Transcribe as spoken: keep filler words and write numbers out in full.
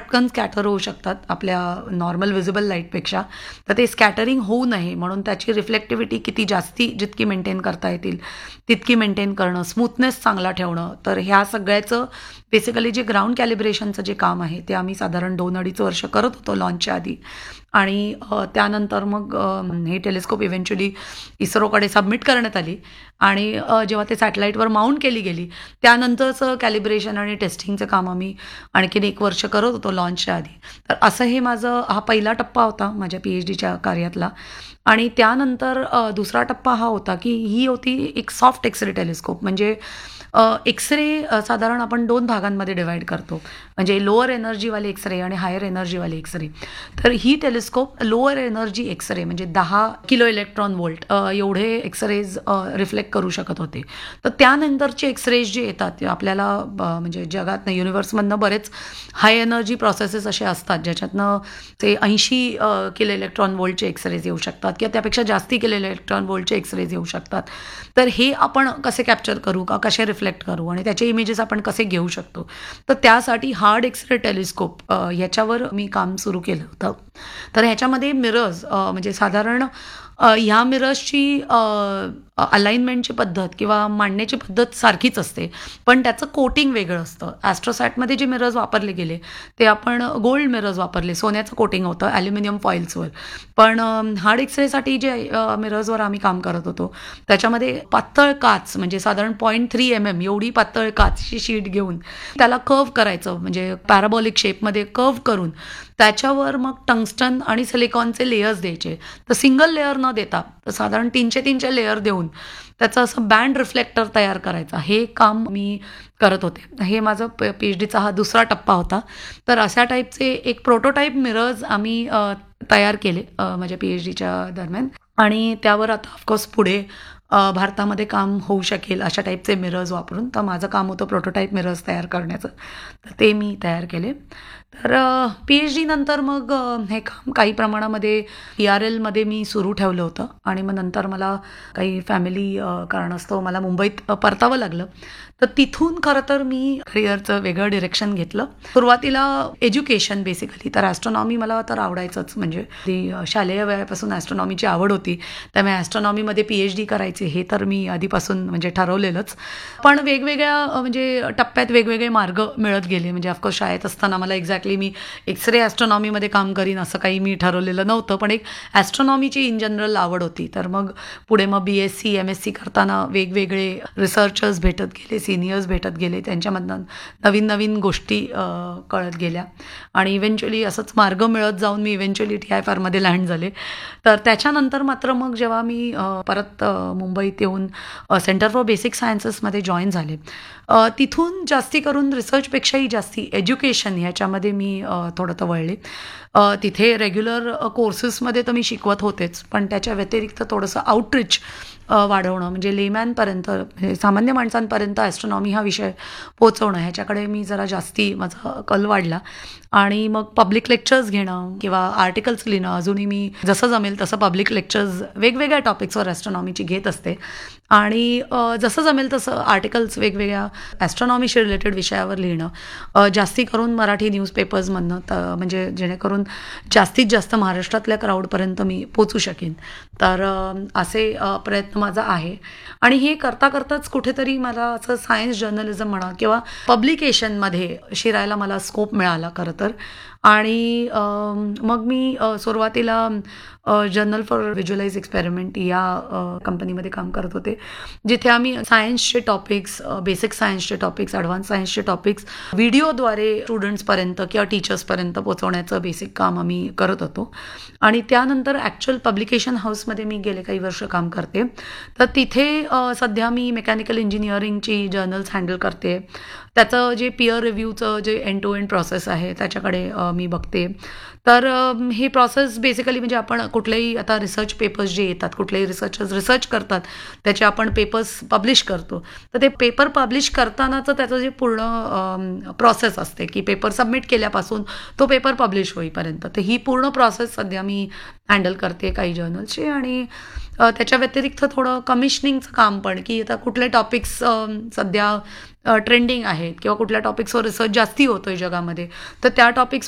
पटकन स्कॅटर होऊ शकतात आपल्या नॉर्मल व्हिजिबल लाईटपेक्षा. तर ते स्कॅटरिंग होऊ नये म्हणून त्याची रिफ्लेक्टिव्हिटी किती जास्ती जितकी मेंटेन करता येतील तितकी मेंटेन करणं, स्मूथनेस चांगला ठेवणं. तर ह्या सगळ्याचं बेसिकली जे ग्राउंड कॅलिब्रेशनचं जे काम आहे ते आम्ही साधारण दोन अडीच वर्ष करत होतो लॉन्चच्या आधी. आणि त्यानंतर मग हे टेलिस्कोप इव्हेंच्युअली इस्रोकडे सबमिट करण्यात आली आणि जेव्हा ते सॅटेलाईटवर माउंट केली गेली त्यानंतरचं कॅलिब्रेशन आणि टेस्टिंगचं काम आम्ही आणखीन एक वर्ष करत होतो लॉन्चच्या आधी. तर असं हे माझं हा पहिला टप्पा होता माझ्या पी एच डीच्या कार्यातला. आणि त्यानंतर दुसरा टप्पा हा होता की ही होती एक सॉफ्ट एक्सरे टेलिस्कोप. म्हणजे एक्सरे साधारण आपण दोन भागांमध्ये डिवाईड करतो, म्हणजे लोअर एनर्जीवाले एक्सरे आणि हायर एनर्जीवाले एक्सरे. तर ही टेलिस्कोप लोअर एनर्जी एक्सरे म्हणजे दहा किलो इलेक्ट्रॉन वोल्ट एवढे एक्सरेज रिफ्लेक्ट करू शकत होते. तर त्यानंतरचे एक्सरेज जे येतात आपल्याला म्हणजे जगात युनिव्हर्समधनं बरेच हाय एनर्जी प्रोसेसेस असे असतात ज्याच्यातनं ते ऐंशी किलो इलेक्ट्रॉन वोल्टचे एक्सरेज येऊ शकतात किंवा त्यापेक्षा जास्ती किलो इलेक्ट्रॉन वोल्टचे एक्सरेज येऊ शकतात. तर हे आपण कसे कॅप्चर करू का, कसे रिफ्लेक्ट करू आणि त्याचे इमेजेस आपण कसे घेऊ शकतो. तर त्यासाठी हार्ड एक्सरे टेलिस्कोप ह्याच्यावर मी काम सुरू केलं होतं. तर ह्याच्यामध्ये मिरर्स म्हणजे साधारण ह्या मिरर्सची अलाइनमेंटची पद्धत किंवा मांडण्याची पद्धत सारखीच असते, पण त्याचं कोटिंग वेगळं असतं. ॲस्ट्रोसॅटमध्ये जे मिरर्स वापरले गेले ते आपण गोल्ड मिरर्स वापरले, सोन्याचं कोटिंग होतं ॲल्युमिनियम फॉइल्सवर. पण हार्ड एक्सरेसाठी जे मिरर्सवर आम्ही काम करत होतो त्याच्यामध्ये पातळ काच म्हणजे साधारण पॉईंट थ्री एम एम एवढी पातळ काचची शीट घेऊन त्याला कर्व करायचं, म्हणजे पॅराबॉलिक शेपमध्ये कर्व करून त्याच्यावर मग टंगस्टन आणि सिलिकॉनचे लेयर्स द्यायचे. तर सिंगल लेअर न देता तर साधारण तीनशे तीनशे लेअर देऊन त्याचं असं बँड रिफ्लेक्टर तयार करायचा, हे काम मी करत होते. हे माझं पी एच डीचा हा दुसरा टप्पा होता. तर अशा टाईपचे एक प्रोटोटाईप मिरर्स आम्ही तयार केले माझ्या पी एच डीच्या दरम्यान. आणि त्यावर आता ऑफकोर्स पुढे भारतामध्ये काम होऊ शकेल अशा टाईपचे मिरर्स वापरून. तर माझं काम होतं प्रोटोटाईप मिरर्स तयार करण्याचं, तर ते मी तयार केले. तर पी एच डी नंतर मग हे काम काही प्रमाणामध्ये पी आर एलमध्ये मी सुरू ठेवलं होतं आणि मग नंतर मला काही फॅमिली कारणास्तव मला मुंबईत परतावं लागलं. तर तिथून खरं तर मी करिअरचं वेगळं डिरेक्शन घेतलं. सुरुवातीला एज्युकेशन बेसिकली तर ॲस्ट्रॉनॉमी मला तर आवडायचंच, म्हणजे ती शालेय वयापासून ॲस्ट्रॉनॉमीची आवड होती, त्यामुळे ॲस्ट्रॉनॉमीमध्ये पी एच डी करायचे हे तर मी आधीपासून म्हणजे ठरवलेलंच. पण वेगवेगळ्या म्हणजे टप्प्यात वेगवेगळे मार्ग मिळत गेले. म्हणजे ऑफकोर्स शाळेत असताना मला एक्झॅक्टली मी एक्सरे ॲस्ट्रॉनॉमीमध्ये काम करीन असं काही मी ठरवलेलं नव्हतं, पण एक ॲस्ट्रॉनॉमीची इन जनरल आवड होती. तर मग पुढे मग बी S C M S C करताना वेगवेगळे रिसर्चर्स भेटत गेले, सिनियर्स भेटत गेले, त्यांच्यामधनं नवीन नवीन गोष्टी कळत गेल्या आणि इव्हेंच्युअली असंच मार्ग मिळत जाऊन मी इव्हेंच्युअली टी आय फारमध्ये लँड झाले. तर त्याच्यानंतर मात्र मग जेव्हा मी परत मुंबईत येऊन सेंटर फॉर बेसिक सायन्सेसमध्ये जॉईन झाले, तिथून जास्ती करून रिसर्चपेक्षाही जास्ती एज्युकेशन ह्याच्यामध्ये मी थोडं तर वळले. तिथे रेग्युलर कोर्सेसमध्ये तर मी शिकवत होतेच, पण त्याच्या व्यतिरिक्त थोडंसं आउटरीच वाढवणं म्हणजे लेमॅनपर्यंत म्हणजे सामान्य माणसांपर्यंत ॲस्ट्रॉनॉमी हा विषय पोचवणं ह्याच्याकडे मी जरा जास्ती माझा कल वाढला. आणि मग पब्लिक लेक्चर्स घेणं किंवा आर्टिकल्स लिहिणं, अजूनही मी जसं जमेल तसं पब्लिक लेक्चर्स वेगवेगळ्या टॉपिक्सवर ॲस्ट्रॉनॉमीची घेत असते. आणि जसं जमेल तसं आर्टिकल्स वेगवेगळ्या ॲस्ट्रॉनॉमीशी रिलेटेड विषयावर लिहिणं, जास्ती करून मराठी न्यूजपेपर्समधनं, तर म्हणजे जेणेकरून जास्तीत जास्त महाराष्ट्रातल्या क्राऊडपर्यंत मी पोचू शकेन. तर असे प्रयत्न माझा आहे. आणि हे करता करताच कुठेतरी मला असं सायन्स जर्नलिझम म्हणा किंवा पब्लिकेशनमध्ये शिरायला मला स्कोप मिळाला खरं तर. आणि मग मी सुरुवातीला जर्नल फॉर व्हिज्युअलाइज एक्सपेरिमेंट या कंपनीमध्ये काम करत होते, जिथे आम्ही सायन्सचे topics, basic सायन्सचे topics, advance सायन्सचे topics व्हिडिओद्वारे स्टुडंट्सपर्यंत किंवा टीचर्सपर्यंत पोचवण्याचं बेसिक काम आम्ही करत होतो. आणि त्यानंतर ॲक्च्युअल पब्लिकेशन हाऊसमध्ये मी गेले काही वर्ष काम करते. तर तिथे सध्या मी मेकॅनिकल इंजिनिअरिंगची जर्नल्स हँडल करते. त्याचं जे पिअर रिव्ह्यूचं जे एंड टू एंड प्रोसेस आहे त्याच्याकडे मी बघते. तर हे प्रोसेस बेसिकली म्हणजे आपण कुठलेही आता रिसर्च पेपर्स जे येतात, कुठलेही रिसर्चर्स रिसर्च करतात त्याचे आपण पेपर्स पब्लिश करतो. तर ते पेपर पब्लिश करतानाचं त्याचं जे पूर्ण प्रोसेस असते की पेपर सबमिट केल्यापासून तो पेपर पब्लिश होईपर्यंत, तर ही पूर्ण प्रोसेस सध्या मी हँडल करते काही जर्नल्सची. आणि त्याच्या व्यतिरिक्त थोडं कमिशनिंगचं काम पण, की आता कुठले टॉपिक्स सध्या ट्रेंडिंग आहेत किंवा कुठल्या टॉपिक्सवर रिसर्च जास्ती होतोय जगामध्ये, तर त्या टॉपिक्स